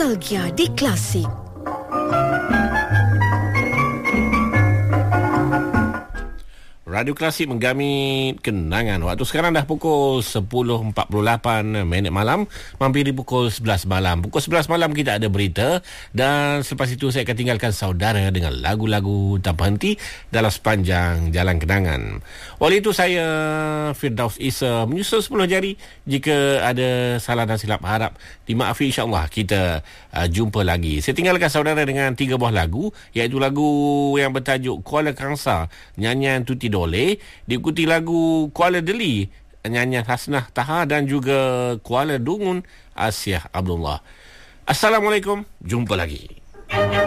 Nostalgia di Klasik. Radio Klasik menggami kenangan. Waktu sekarang dah pukul 10.48 malam, menghampiri pukul 11 malam. Pukul 11 malam kita ada berita, dan selepas itu saya akan tinggalkan saudara dengan lagu-lagu tanpa henti dalam sepanjang jalan kenangan. Oleh itu saya, Firdaus Isa, menyusul 10 jari. Jika ada salah dan silap, harap dimaafi, insyaAllah kita jumpa lagi. Saya tinggalkan saudara dengan 3 buah lagu, iaitu lagu yang bertajuk Kuala Kangsar, nyanyian Tuti Dole, diikuti lagu Kuala Deli, nyanyian Hasnah Taha, dan juga Kuala Dungun, Asyah Abdullah. Assalamualaikum, jumpa lagi.